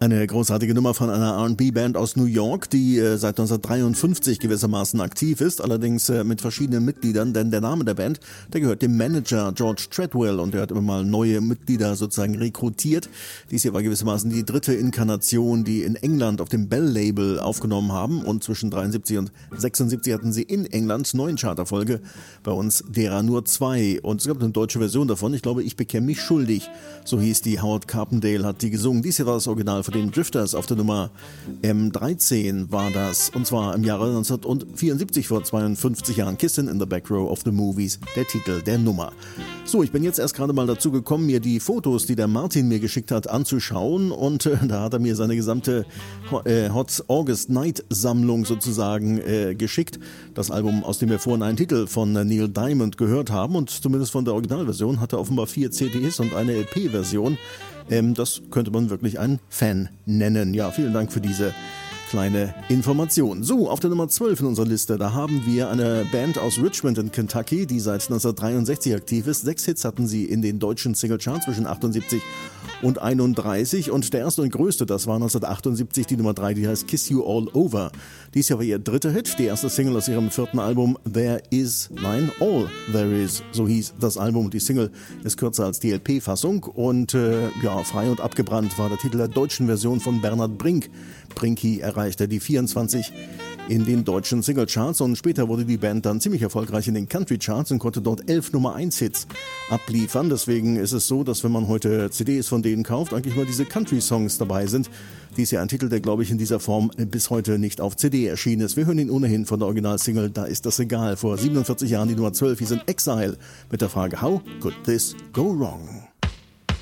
Eine großartige Nummer von einer R&B-Band aus New York, die seit 1953 gewissermaßen aktiv ist, allerdings mit verschiedenen Mitgliedern, denn der Name der Band, der gehört dem Manager George Treadwell und der hat immer mal neue Mitglieder sozusagen rekrutiert. Dies hier war gewissermaßen die dritte Inkarnation, die in England auf dem Bell-Label aufgenommen haben und zwischen 73 und 76 hatten sie in England 9 Charterfolge, bei uns derer nur 2 und es gab eine deutsche Version davon, ich glaube, ich bekäme mich schuldig, so hieß die, Howard Carpendale hat die gesungen. Dies hier war das Original von den Drifters auf der Nummer M13 war das, und zwar im Jahre 1974, vor 52 Jahren. Kissin' in the Back Row of the Movies, der Titel der Nummer. So, ich bin jetzt erst gerade mal dazu gekommen, mir die Fotos, die der Martin mir geschickt hat, anzuschauen und da hat er mir seine gesamte Hot August Night Sammlung sozusagen geschickt. Das Album, aus dem wir vorhin einen Titel von Neil Diamond gehört haben und zumindest von der Originalversion hat er offenbar 4 CDs und eine LP-Version. Das könnte man wirklich einen Fan nennen. Ja, vielen Dank für diese kleine Information. So, auf der Nummer 12 in unserer Liste, da haben wir eine Band aus Richmond in Kentucky, die seit 1963 aktiv ist. 6 Hits hatten sie in den deutschen Singlecharts zwischen 78 und 31 und der erste und größte, das war 1978 die Nummer 3, die heißt Kiss You All Over. Dies Jahr war ihr dritter Hit, die erste Single aus ihrem 4. Album All There Is, so hieß das Album. Die Single ist kürzer als die LP-Fassung und Frei und abgebrannt war der Titel der deutschen Version von Bernhard Brink. Brinky erreichte die 24 in den deutschen Singlecharts und später wurde die Band dann ziemlich erfolgreich in den Country-Charts und konnte dort 11 Nummer-1-Hits abliefern. Deswegen ist es so, dass wenn man heute CDs von denen kauft, eigentlich mal diese Country-Songs dabei sind. Dies ist ja ein Titel, der, glaube ich, in dieser Form bis heute nicht auf CD erschienen ist. Wir hören ihn ohnehin von der Originalsingle, da ist das egal. Vor 47 Jahren die Nummer 12 hieß in Exile mit der Frage How could this go wrong?